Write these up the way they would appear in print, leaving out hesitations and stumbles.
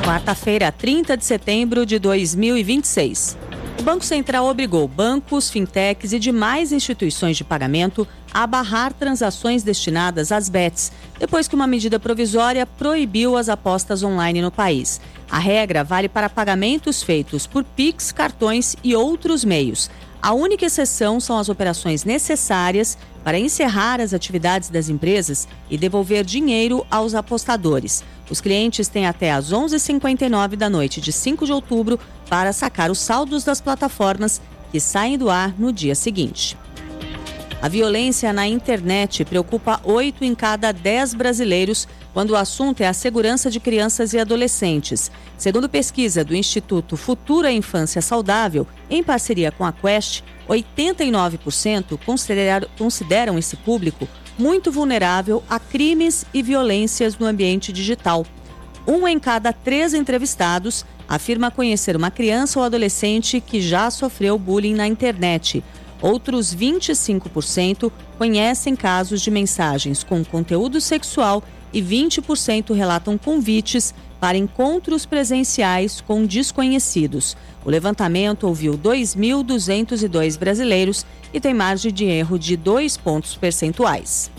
Quarta-feira, 30 de setembro de 2026. O Banco Central obrigou bancos, fintechs e demais instituições de pagamento a barrar transações destinadas às bets, depois que uma medida provisória proibiu as apostas online no país. A regra vale para pagamentos feitos por Pix, cartões e outros meios. A única exceção são as operações necessárias para encerrar as atividades das empresas e devolver dinheiro aos apostadores. Os clientes têm até às 11h59 da noite de 5 de outubro para sacar os saldos das plataformas que saem do ar no dia seguinte. A violência na internet preocupa 8 em cada 10 brasileiros quando o assunto é a segurança de crianças e adolescentes. Segundo pesquisa do Instituto Futura Infância Saudável, em parceria com a Quest, 89% consideram esse público muito vulnerável a crimes e violências no ambiente digital. 1 em cada 3 entrevistados afirma conhecer uma criança ou adolescente que já sofreu bullying na internet. Outros 25% conhecem casos de mensagens com conteúdo sexual e 20% relatam convites para encontros presenciais com desconhecidos. O levantamento ouviu 2.202 brasileiros e tem margem de erro de 2 pontos percentuais.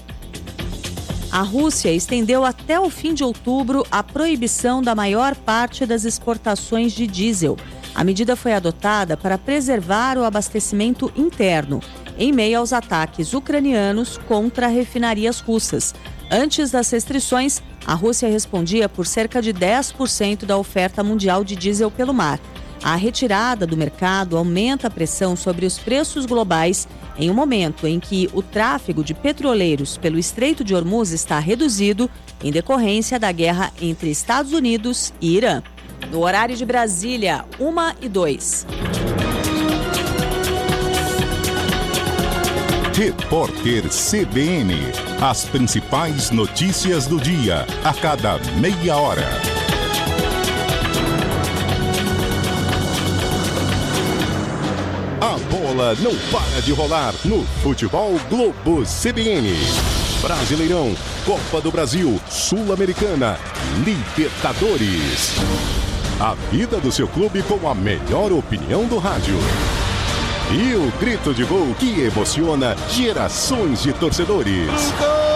A Rússia estendeu até o fim de outubro a proibição da maior parte das exportações de diesel. A medida foi adotada para preservar o abastecimento interno, em meio aos ataques ucranianos contra refinarias russas. Antes das restrições, a Rússia respondia por cerca de 10% da oferta mundial de diesel pelo mar. A retirada do mercado aumenta a pressão sobre os preços globais em um momento em que o tráfego de petroleiros pelo Estreito de Hormuz está reduzido em decorrência da guerra entre Estados Unidos e Irã. No horário de Brasília, 1h02. Repórter CBN. As principais notícias do dia, a cada meia hora. A bola não para de rolar no Futebol Globo CBN. Brasileirão, Copa do Brasil, Sul-Americana, Libertadores. A vida do seu clube com a melhor opinião do rádio. E o grito de gol que emociona gerações de torcedores.